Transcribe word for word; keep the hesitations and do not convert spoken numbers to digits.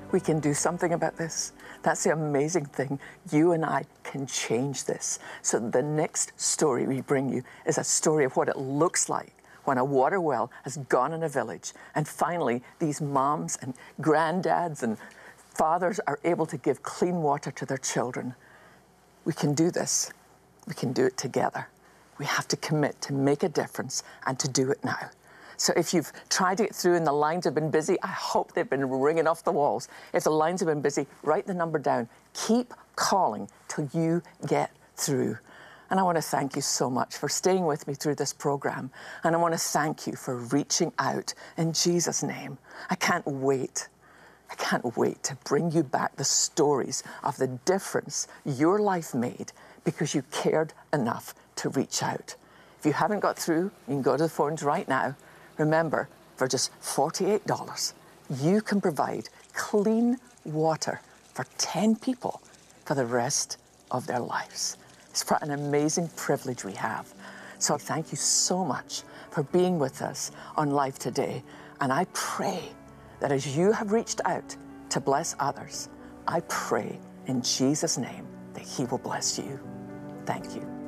We can do something about this. That's the amazing thing. You and I can change this. So the next story we bring you is a story of what it looks like when a water well has gone in a village. And finally, these moms and granddads and fathers are able to give clean water to their children. We can do this. We can do it together. We have to commit to make a difference and to do it now. So if you've tried to get through and the lines have been busy, I hope they've been ringing off the walls. If the lines have been busy, write the number down. Keep calling till you get through. And I want to thank you so much for staying with me through this program. And I want to thank you for reaching out in Jesus' name. I can't wait. I can't wait to bring you back the stories of the difference your life made because you cared enough to reach out. If you haven't got through, you can go to the phones right now. Remember, for just forty-eight dollars, you can provide clean water for ten people for the rest of their lives. It's an amazing privilege we have. So thank you so much for being with us on Life Today. And I pray that as you have reached out to bless others, I pray in Jesus' name that He will bless you. Thank you.